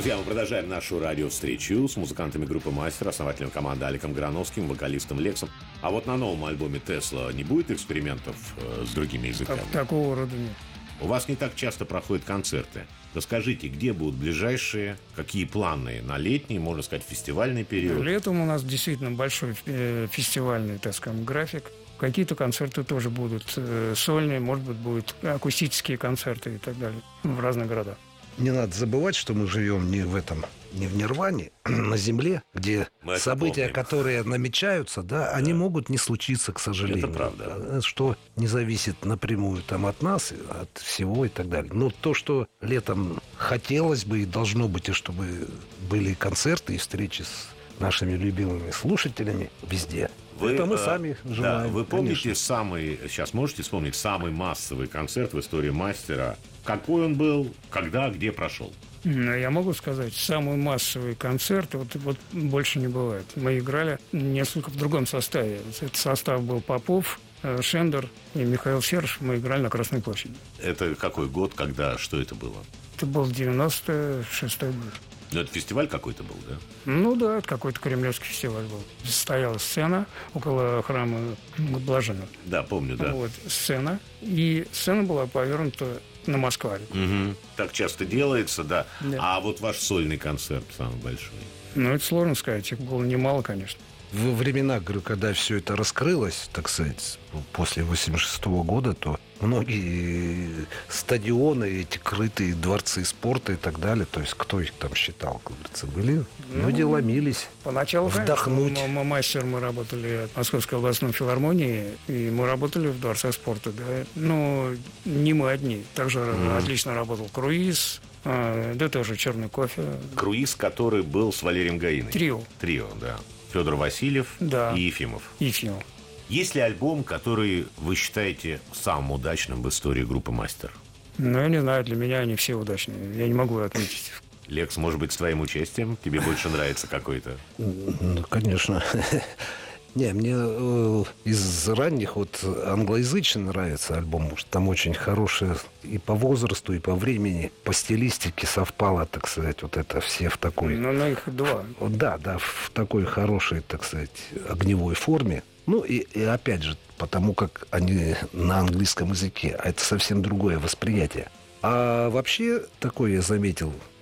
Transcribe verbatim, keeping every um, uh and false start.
Друзья, мы продолжаем нашу радиовстречу с музыкантами группы «Мастер», основателем команды Аликом Грановским, вокалистом Лексом. А вот на новом альбоме «Тесла» не будет экспериментов э, с другими языками? Так, такого рода нет. У вас не так часто проходят концерты. Расскажите, где будут ближайшие, какие планы на летний, можно сказать, фестивальный период? Летом у нас действительно большой фестивальный, так скажем, график. Какие-то концерты тоже будут сольные, может быть, будут акустические концерты и так далее в разных городах. Не надо забывать, что мы живем не в этом, не в Нирване, на Земле, где мы события, помним. которые намечаются, да, да, они могут не случиться, к сожалению. Это правда. Что не зависит напрямую там от нас, от всего и так далее. Но то, что летом хотелось бы и должно быть, и чтобы были концерты и встречи с нашими любимыми слушателями везде. Вы, это мы э, сами желаем. Да, вы помните конечно. самый, сейчас можете вспомнить самый массовый концерт в истории «Мастера»? Какой он был, когда, где прошел? Я могу сказать, самый массовый концерт вот, вот больше не бывает. Мы играли несколько в другом составе. Этот состав был Попов, Шендер и Михаил Серж. Мы играли на Красной площади. Это какой год, когда, что это было? Это был девяносто шестой год. Ну, это фестиваль какой-то был, да? Ну да, это какой-то кремлевский фестиваль был. Стояла сцена около храма Блаженного. Да, помню, да. Вот, сцена. И сцена была повернута на Москваре. Угу. Так часто делается, да. Да. А вот ваш сольный концерт самый большой? Ну, это сложно сказать. Их было немало, конечно. Во времена, говорю, когда все это раскрылось, так сказать, после восемьдесят шестого года, то многие стадионы, эти крытые дворцы спорта и так далее, то есть кто их там считал, как говорится, были, ну, люди ломились поначалу, вдохнуть. Конечно, мы, мастер, мы работали в Московской областной филармонии, и мы работали в дворце спорта, да. Но не мы одни. Также mm. отлично работал Круиз, а, да тоже Черный кофе. Круиз, который был с Валерием Гаиной. Трио. Трио, да. Федор Васильев, да, и Ефимов. Ефимов. Есть ли альбом, который вы считаете самым удачным в истории группы «Мастер»? Ну, я не знаю, для меня они все удачные. Я не могу отметить. Лекс, может быть, с твоим участием? Тебе больше нравится какой-то? Ну, конечно. Не, мне э, из ранних вот англоязычный нравится альбом, потому что там очень хорошее и по возрасту, и по времени, по стилистике совпало, так сказать, вот это все в такой... Ну, на их два. Да, да, в такой хорошей, так сказать, огневой форме. Ну, и, и опять же, потому как они на английском языке, а это совсем другое восприятие. А вообще, такое я заметил,